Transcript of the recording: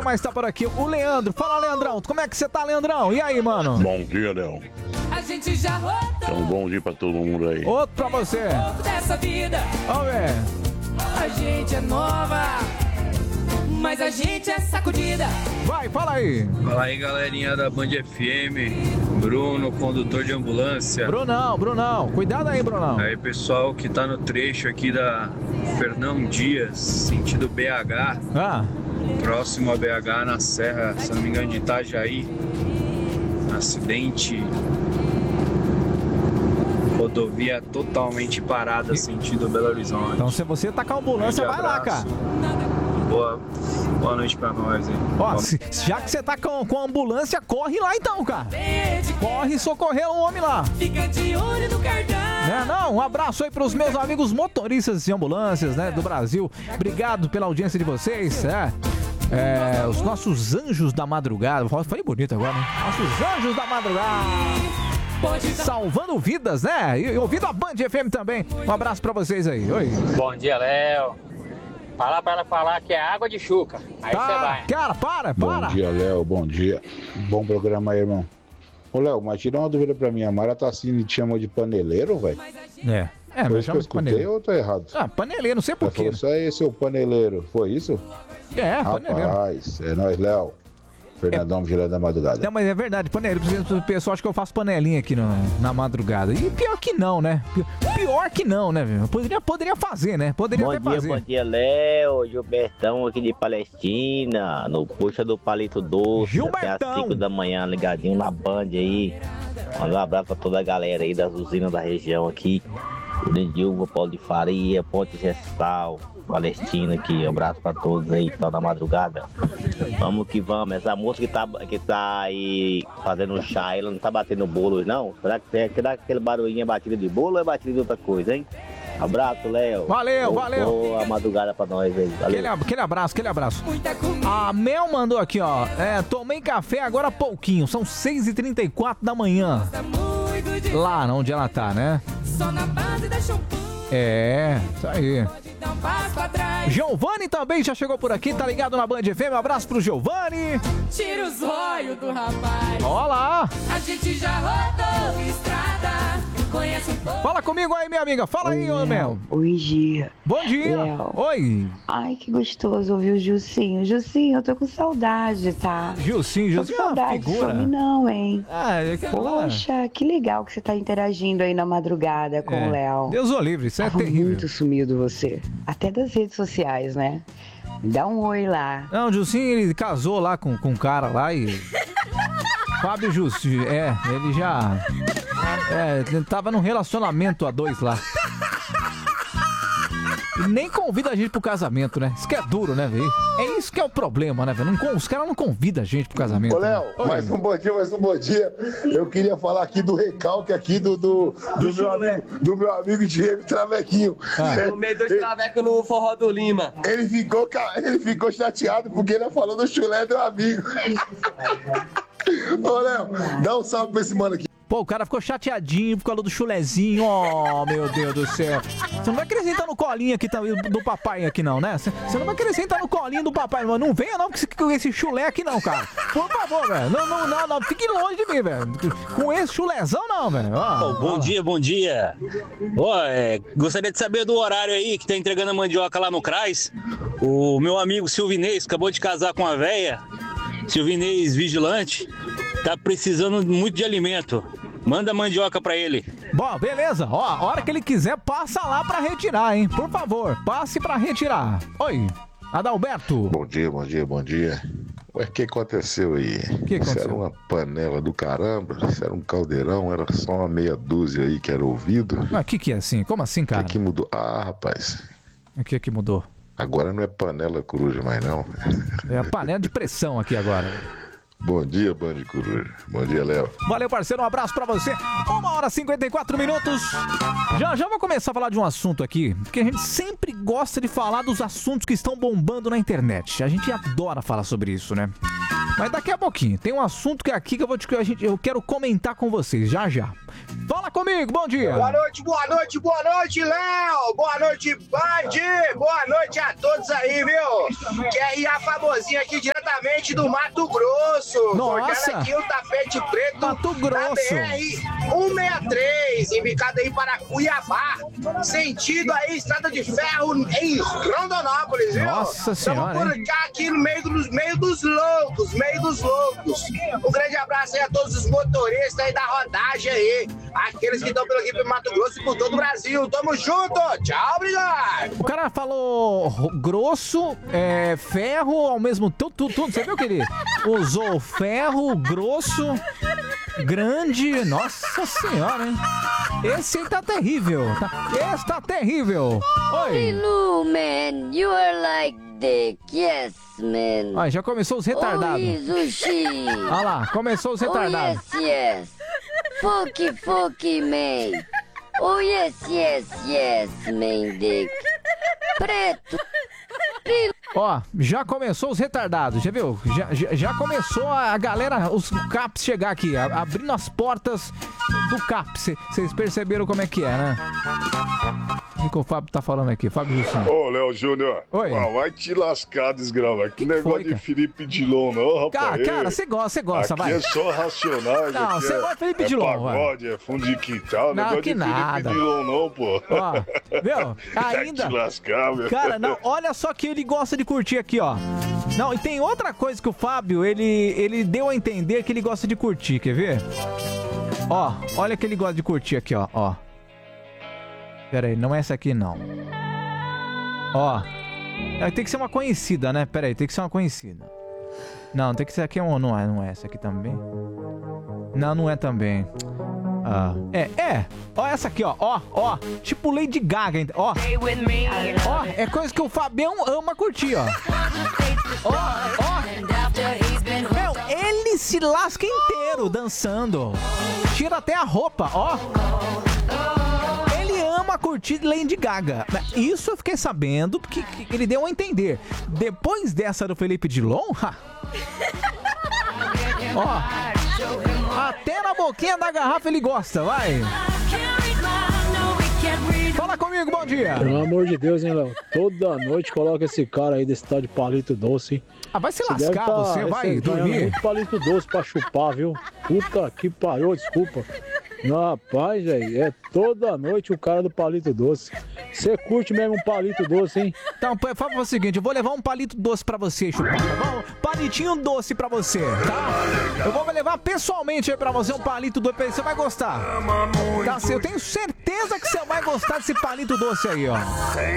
mais tá por aqui? O Leandro. Fala, Leandrão. Como é que você tá, Leandrão? E aí, mano? Bom dia, Léo. A gente já rodou. Então, bom dia pra todo mundo aí. Outro pra você. Dessa vida. Vamos ver. A gente é nova, mas a gente é sacudida. Vai, fala aí. Fala aí, galerinha da Band FM. Bruno, condutor de ambulância. Brunão. Cuidado aí, Brunão. Aí, pessoal que tá no trecho aqui da Fernão Dias, sentido BH. Próximo a BH, na serra, se não me engano, de Itajaí. Acidente. Rodovia totalmente parada, sentido Belo Horizonte. Então, se você tá com a ambulância, vai lá, cara. Boa noite pra nós, hein? Ó, já que você tá com a ambulância, corre lá então, cara. Corre socorrer o homem lá. Fica de olho no cartão. Um abraço aí pros meus amigos motoristas de ambulâncias, né, do Brasil. Obrigado pela audiência de vocês, os nossos anjos da madrugada. Falei bonito agora, né? Nossos anjos da madrugada. Salvando vidas, né? E ouvindo a Band FM também. Um abraço pra vocês aí. Oi. Bom dia, Léo. Fala pra ela falar que é água de chuca. Aí você vai. Cara, para. Bom dia, Léo. Bom dia. Bom programa aí, irmão. Ô, Léo, mas tira uma dúvida pra mim. A Mara tá assim, te chamou de paneleiro, velho? Mas que eu escutei ou eu tô errado? Paneleiro, não sei porquê. Isso aí, seu paneleiro. Foi isso? Paneleiro. Rapaz, é nóis, Léo. Fernandão Virando da Madrugada. Não, mas é verdade, paneleiro. O pessoal acha que eu faço panelinha aqui na madrugada. E pior que não, né? Pior que não, né, velho? Poderia fazer, né? Poderia até fazer. Bom dia, Léo. Gilbertão aqui de Palestina, no Puxa do Palito Doce. Gilbertão! Até às 5 da manhã, ligadinho na Band aí. Manda um abraço pra toda a galera aí das usinas da região aqui. Dilma, Paulo de Faria, Ponte Gestal, Palestina aqui. Um abraço pra todos aí que estão na madrugada. Vamos que vamos. Essa moça que tá aí fazendo chá, ela não tá batendo bolo, não? Será que dá aquele barulhinho, é batida de bolo ou é batida de outra coisa, hein? Abraço, Léo. Valeu. Boa madrugada pra nós aí. Valeu. Aquele abraço. A Mel mandou aqui, ó. Tomei café agora há pouquinho. São 6h34 da manhã. Lá onde ela tá, né? Só na base da shampoo. Isso aí. Giovanni também já chegou por aqui, tá ligado na Band FM. Um abraço pro Giovanni. Tira os olhos do rapaz. Olá. A gente já rodou estrada. Conhece um pouco. Fala comigo aí, minha amiga. Fala aí, ô Mel. Oi, Gia. Bom dia. Léo. Oi. Ai, que gostoso ouvir o Gilcinho. Gilcinho, eu tô com saudade, tá? Gilcinho, tô com saudade, figura. some não, hein? Poxa, que legal que você tá interagindo aí na madrugada com o Léo. Deus o livre, isso é Tava terrível. muito sumido você. Até das redes sociais, né? Me dá um oi lá. Não, o Gilcinho, ele casou lá com um cara lá e... Fábio Justo, ele já... ele tava num relacionamento a dois lá. E nem convida a gente pro casamento, né? Isso que é duro, né, velho? É isso que é o problema, né, velho? Os caras não convidam a gente pro casamento. Ô, Léo, né? mais um bom dia. Eu queria falar aqui do recalque aqui do meu amigo Diego Travequinho. Tomei 2 travecos no Forró do Lima. Ele ficou chateado porque ele falou do chulé do amigo. Ô, Léo, dá um salve pra esse mano aqui. Pô, o cara ficou chateadinho por causa do chulezinho. Oh, meu Deus do céu. Você não vai querer sentar no colinho aqui do papai aqui não, né? Você não vai querer sentar no colinho do papai, mano. Não venha não com esse chulé aqui não, cara. Por favor, velho. Não. Fique longe de mim, velho. Com esse chulezão não, velho. Bom dia. Gostaria de saber do horário aí que tá entregando a mandioca lá no CRAS. O meu amigo Silvinês acabou de casar com a véia. Silvinês Vigilante. Tá precisando muito de alimento. Manda mandioca pra ele. Bom, beleza. Ó, a hora que ele quiser, passa lá pra retirar, hein? Por favor, passe pra retirar. Oi, Adalberto. Bom dia. Ué, o que aconteceu aí? Isso era uma panela do caramba? Isso era um caldeirão? Era só uma meia dúzia aí que era ouvido? Mas o que é assim? Como assim, cara? O que mudou? Ah, rapaz. O que mudou? Agora não é panela coruja mais, não. É a panela de pressão aqui agora. Bom dia, Band Coruja. Bom dia, Léo. Valeu, parceiro. Um abraço pra você. 1h54. Já vou começar a falar de um assunto aqui, porque a gente sempre gosta de falar dos assuntos que estão bombando na internet. A gente adora falar sobre isso, né? Mas daqui a pouquinho, tem um assunto que é aqui que eu quero comentar com vocês, já. Fala Fala comigo, bom dia. Boa noite, Léo. Boa noite, Band. Boa noite a todos aí, viu? QRA famosinho aqui diretamente do Mato Grosso. Nossa. Cortando aqui o tapete preto Mato Grosso. da BR-163, indicado aí para Cuiabá. Sentido aí, estrada de ferro em Rondonópolis, viu? Nossa senhora, Estamos por cá aqui no meio dos loucos. Um grande abraço aí a todos os motoristas aí da rodagem aí. Aqueles que estão pelo aqui pelo Mato Grosso e por todo o Brasil. Tamo junto. Tchau, obrigado. O cara falou grosso, ferro, ao mesmo tempo, tudo. Você viu que ele usou ferro, grosso, grande. Nossa senhora, hein? Esse aí tá terrível. Esse tá terrível. Oi. Hello, man. You are like dick. Yes, man. Ó, já começou os retardados. Olha lá, começou os retardados. Oh, yes. Fuck, man. Oh, yes, man, dick. Preto. Ó, já começou os retardados, já viu? Já começou a galera, os CAPs chegar aqui, abrindo as portas do CAPs. Vocês perceberam como é que é, né? O que o Fábio tá falando aqui? Fábio Jussão. Ô, Léo Júnior. Oi. Vai te lascar, desgrava. Que negócio de Felipe Dilon, não, rapaz. Cara, você gosta, aqui vai. É só Racionais. Não, você gosta de Felipe Dilon, vai. Pagode, é fundo de quintal. Não, negócio que de nada. Felipe Dilon, não, pô. Ó, viu? Ainda. Vai te lascar, meu. Cara, não, olha só que ele gosta de curtir aqui, ó. Não, e tem outra coisa que o Fábio, ele deu a entender que ele gosta de curtir, quer ver? Ó, olha que ele gosta de curtir aqui, ó. Pera aí, não é essa aqui, não. Ó. Tem que ser uma conhecida, né? Pera aí, tem que ser uma conhecida. Não, tem que ser aqui, não é essa aqui também. Não é também. Ó, essa aqui, ó. Tipo Lady Gaga, ó. Ó, é coisa que o Fabião ama curtir, ó. Ó. Meu, ele se lasca inteiro dançando. Tira até a roupa, ó. Ele ama curtir Lady Gaga. Isso eu fiquei sabendo que ele deu a entender. Depois dessa do Felipe Dilon, ó, até na boquinha da garrafa ele gosta, vai. Fala comigo, bom dia. Pelo amor de Deus, hein, Léo? Toda noite coloca esse cara aí desse tal de palito doce, hein? Vai se lascar, você vai dormir. Muito palito doce pra chupar, viu? Puta que pariu, desculpa. Não, rapaz, velho, é toda noite o cara do palito doce. Você curte mesmo um palito doce, hein? Então, fala o seguinte, eu vou levar um palito doce pra você, chupar, tá bom? Palitinho doce pra você, tá? Eu vou levar pessoalmente aí pra você um palito doce, você vai gostar. Tá, eu tenho certeza que você vai gostar desse palito doce aí, ó.